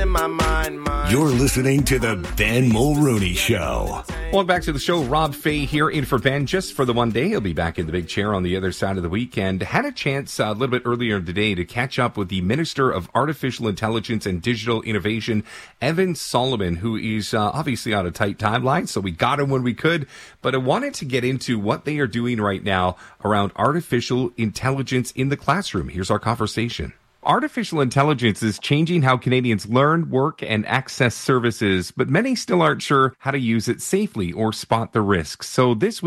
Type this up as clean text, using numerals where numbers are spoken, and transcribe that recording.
in my mind. You're listening to the Ben Mulrooney Show. Welcome back to the show. Rob Fay here in for Ben just for the one day. He'll be back in the big chair on the other side of the weekend. Had a chance a little bit earlier today to catch up with the Minister of Artificial Intelligence and Digital Innovation, Evan Solomon, who is obviously on a tight timeline, so we got him when we could. But I wanted to get into what they are doing right now around artificial intelligence in the classroom. Here's our conversation. Artificial intelligence is changing how Canadians learn, work, and access services, but many still aren't sure how to use it safely or spot the risks. So this week,